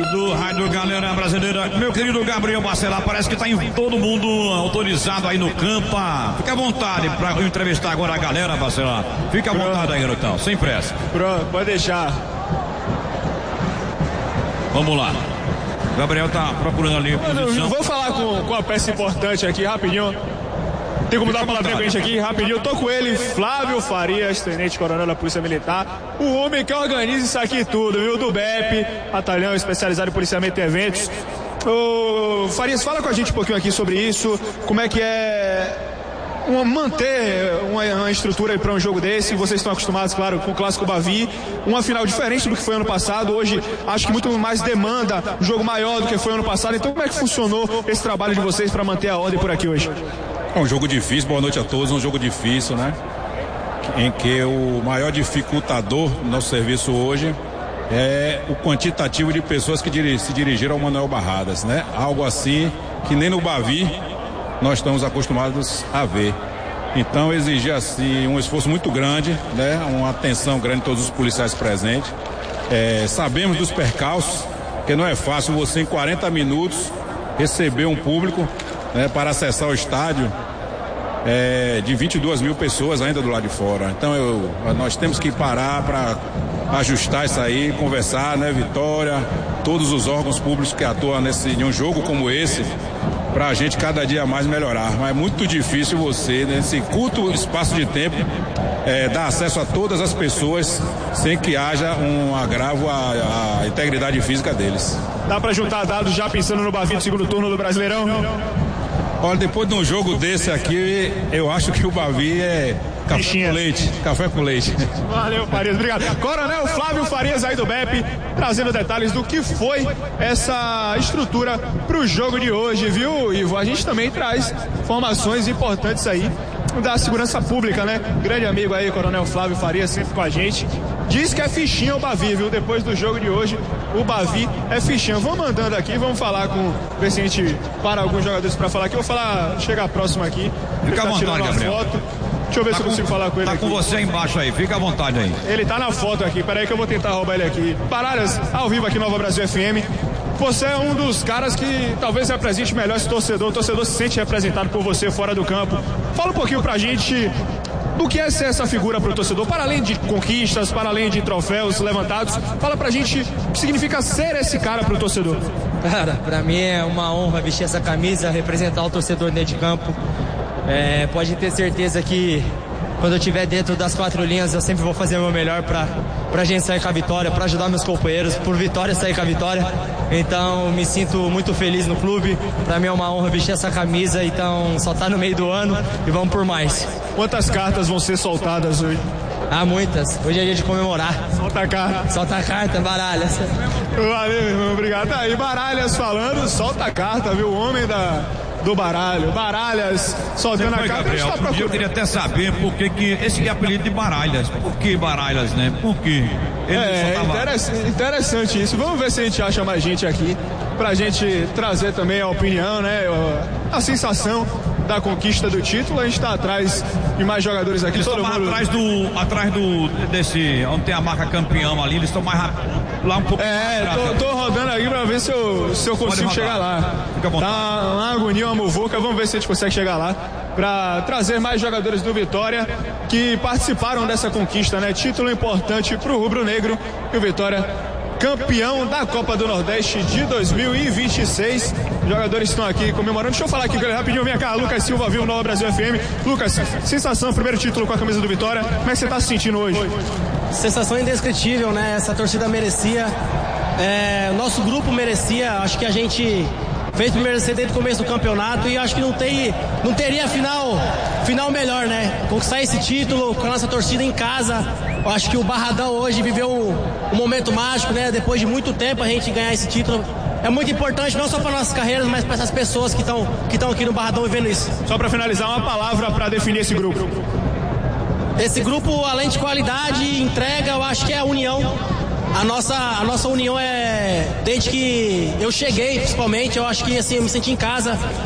do Rádio Galera Brasileira. Meu querido Gabriel Bacelar, parece que está em todo mundo autorizado aí no campo. Fica à vontade para entrevistar agora a galera, Bacelar. Fica à vontade aí, garotão, sem pressa. Pronto, pode deixar. Vamos lá. Gabriel tá procurando ali. Eu vou falar com a peça importante aqui, rapidinho. Tem como dar uma palavrinha com a gente aqui, rapidinho. Eu tô com ele, Flávio Farias, tenente-coronel da Polícia Militar. O homem que organiza isso aqui tudo, viu? Do BEP, batalhão especializado em policiamento e eventos. Ô, Farias, fala com a gente um pouquinho aqui sobre isso. Como é que é manter uma estrutura para um jogo desse? Vocês estão acostumados, claro, com o Clássico Bavi. Uma final diferente do que foi ano passado. Hoje, acho que muito mais demanda, um jogo maior do que foi ano passado. Então, como é que funcionou esse trabalho de vocês para manter a ordem por aqui hoje? É um jogo difícil, boa noite a todos, um jogo difícil, né? Em que o maior dificultador do nosso serviço hoje é o quantitativo de pessoas que se dirigiram ao Manuel Barradas, né? Algo assim que nem no Bavi nós estamos acostumados a ver. Então exigir assim um esforço muito grande, né? Uma atenção grande de todos os policiais presentes. Sabemos dos percalços, que não é fácil você em 40 minutos receber um público, né, para acessar o estádio de 22 mil pessoas ainda do lado de fora. Então nós temos que parar para ajustar isso aí, conversar, né, Vitória, todos os órgãos públicos que atuam em um jogo como esse, para a gente cada dia mais melhorar. Mas é muito difícil você, nesse curto espaço de tempo, dar acesso a todas as pessoas sem que haja um agravo à integridade física deles. Dá para juntar dados já pensando no Bavi do segundo turno do Brasileirão? Olha, depois de um jogo desse aqui, eu acho que o Bavi é café com leite. Café com leite. Valeu, Farias, obrigado. Coronel Flávio Farias aí do BEP, trazendo detalhes do que foi essa estrutura pro jogo de hoje, viu, Ivo? A gente também traz informações importantes aí da segurança pública, né? Grande amigo aí, Coronel Flávio Farias, sempre com a gente. Diz que é fichinha o Bavi, viu? Depois do jogo de hoje, o Bavi é fichinha. Vamos mandando aqui, vamos falar ver se a gente para alguns jogadores para falar aqui. Eu vou chegar próximo aqui. Fica à vontade, Gabriel. Foto. Deixa eu ver se eu consigo falar com ele. Tá aqui. com você aí embaixo aí, fica à vontade aí. Ele tá na foto aqui, peraí que eu vou tentar roubar ele aqui. Baralhas, ao vivo aqui no Nova Brasil FM. Você é um dos caras que talvez represente melhor esse torcedor. O torcedor se sente representado por você fora do campo. Fala um pouquinho pra gente do que é ser essa figura pro torcedor, para além de conquistas, para além de troféus levantados. Fala pra gente o que significa ser esse cara pro torcedor. Cara, pra mim é uma honra vestir essa camisa, representar o torcedor dentro de campo. Pode ter certeza que quando eu estiver dentro das 4 linhas eu sempre vou fazer o meu melhor pra gente sair com a vitória, pra ajudar meus companheiros, por Vitória sair com a vitória. Então me sinto muito feliz no clube, pra mim é uma honra vestir essa camisa, então só tá no meio do ano e vamos por mais. Quantas cartas vão ser soltadas hoje? Muitas, hoje é dia de comemorar. Solta a carta. Solta a carta, Baralhas. Valeu, irmão, obrigado. Aí Baralhas falando, solta a carta, viu? O homem do baralho. Baralhas soltando a carta. Gabriel, eu queria até saber por que esse apelido de Baralhas. Por que Baralhas, né? Por quê? Interessante isso. Vamos ver se a gente acha mais gente aqui pra gente trazer também a opinião, né? A sensação da conquista do título. A gente tá atrás de mais jogadores aqui. Eles estão mais atrás desse, onde tem a marca campeão ali, eles estão mais lá um pouco. Tô rodando aqui pra ver se eu consigo chegar lá. Fica à vontade. Tá uma agonia, uma muvuca. Vamos ver se a gente consegue chegar lá pra trazer mais jogadores do Vitória que participaram dessa conquista, né? Título importante pro Rubro Negro e o Vitória campeão da Copa do Nordeste de 2026. Os jogadores estão aqui comemorando. Deixa eu falar aqui rapidinho. Vem cá, Lucas Silva, viu, Nova Brasil FM. Lucas, sensação, primeiro título com a camisa do Vitória. Como é que você está se sentindo hoje? Sensação indescritível, né? Essa torcida merecia. Nosso grupo merecia. Acho que a gente fez merecer desde o começo do campeonato e acho que não teria final melhor, né? Conquistar esse título com a nossa torcida em casa. Eu acho que o Barradão hoje viveu um momento mágico, né? Depois de muito tempo a gente ganhar esse título. É muito importante, não só para nossas carreiras, mas para essas pessoas que estão aqui no Barradão vivendo isso. Só para finalizar, uma palavra para definir esse grupo. Esse grupo, além de qualidade e entrega, eu acho que é a união. A nossa união desde que eu cheguei, principalmente, eu acho que assim, eu me senti em casa.